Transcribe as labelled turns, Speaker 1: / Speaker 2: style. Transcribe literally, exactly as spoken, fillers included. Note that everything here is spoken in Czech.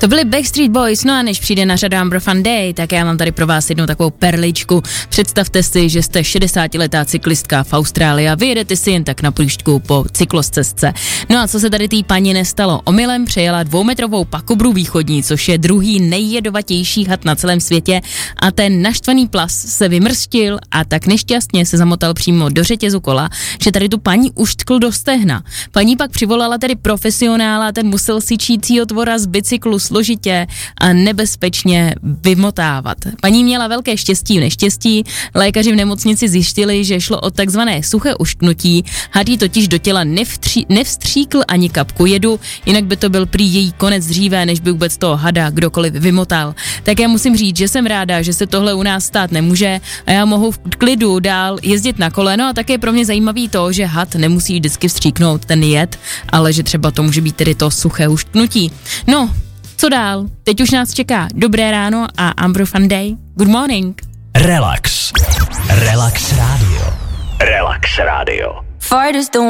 Speaker 1: To byly Backstreet Boys, no a než přijde na řadu Amber Fun Day, tak já mám tady pro vás jednu takovou perličku. Představte si, že jste šedesátiletá cyklistka v Austrálii a vyjedete si jen tak na půjčku po cyklostezce. No a co se tady té paní nestalo? Omylem přejela dvoumetrovou pakobru východní, což je druhý nejjedovatější had na celém světě, a ten naštvaný plas se vymrstil a tak nešťastně se zamotal přímo do řetězu kola, že tady tu paní uštkl do stehna. Paní pak přivolala tedy profesionála, ten musel syčícího tvora z bicyklu složitě a nebezpečně vymotávat. Paní měla velké štěstí v neštěstí, lékaři v nemocnici zjistili, že šlo o takzvané suché uštknutí, had jí totiž do těla nevtří, nevstříkl ani kapku jedu, jinak by to byl prý její konec dříve, než by vůbec toho hada kdokoliv vymotal. Tak já musím říct, že jsem ráda, že se tohle u nás stát nemůže a já mohu v klidu dál jezdit na kole. No a také pro mě zajímavý to, že had nemusí vždycky vstříknout ten jed, ale že třeba to může být tedy to suché uštknutí. No, co dál? Teď už nás čeká dobré ráno a Amber Fun Day. Good morning.
Speaker 2: Relax. Relax Radio. Relax Radio.